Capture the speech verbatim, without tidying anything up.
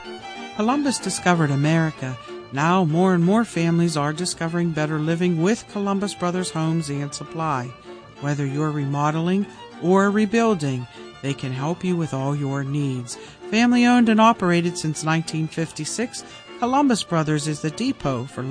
Columbus discovered America. Now more and more families are discovering better living with Columbus Brothers Homes and Supply. Whether you're remodeling or rebuilding, they can help you with all your needs. Family owned and operated since nineteen fifty-six, Columbus Brothers is the depot for